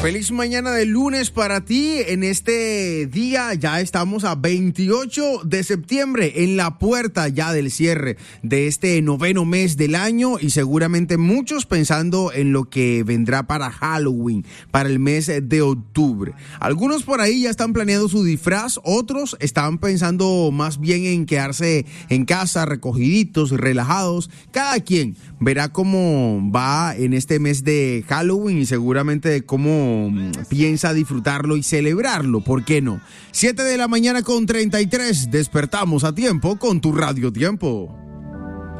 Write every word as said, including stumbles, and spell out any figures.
Feliz mañana de lunes para ti. En este día ya estamos a veintiocho de septiembre, en la puerta ya del cierre de este noveno mes del año, y seguramente muchos pensando en lo que vendrá para Halloween, para el mes de octubre. Algunos por ahí ya están planeando su disfraz, otros están pensando más bien en quedarse en casa, recogiditos, relajados. Cada quien verá cómo va en este mes de Halloween y seguramente de cómo piensa disfrutarlo y celebrarlo, ¿por qué no? siete de la mañana con treinta y tres, despertamos a tiempo con tu Radio Tiempo.